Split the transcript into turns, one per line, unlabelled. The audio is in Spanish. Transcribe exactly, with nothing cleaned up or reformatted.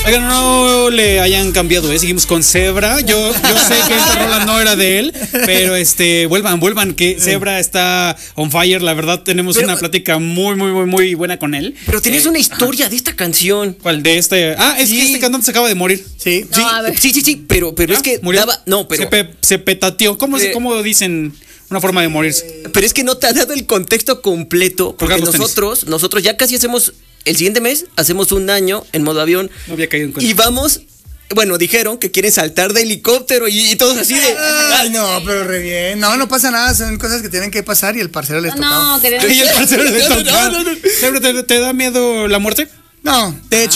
Oigan, no le hayan cambiado, ¿eh? Seguimos con Zebra. Yo, yo sé que esta rola no era de él, pero este, vuelvan, vuelvan, que Zebra está on fire. La verdad, tenemos pero, una plática muy, muy, muy, muy buena con él.
Pero tenías eh, una historia ajá. de esta canción.
¿Cuál? De este. Ah, es sí. que este cantante se acaba de morir.
Sí,
no,
sí, sí, sí, sí, pero, pero ¿Ah? es que
murió.
Daba, no, pero
se, pe, se petateó. ¿Cómo, eh, ¿Cómo dicen? Una forma de morirse.
Pero es que no te ha dado el contexto completo, porque nosotros, tenis. nosotros ya casi hacemos. El siguiente mes hacemos un año en modo avión.
No había caído en cuenta.
Y vamos, bueno, dijeron que quieren saltar de helicóptero y, y todos así de.
Ay, no, pero re bien. No, no pasa nada, son cosas que tienen que pasar y el parcero les tocaba.
No, que
y el parcero les tocaba. No, no, no. ¿Te, te da miedo la muerte?
No, de hecho.